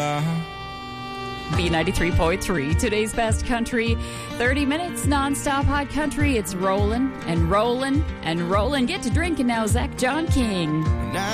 B93.3, today's best country. 30 minutes nonstop hot country. It's rolling and rolling and rolling. Get to drinking now, Zach John King.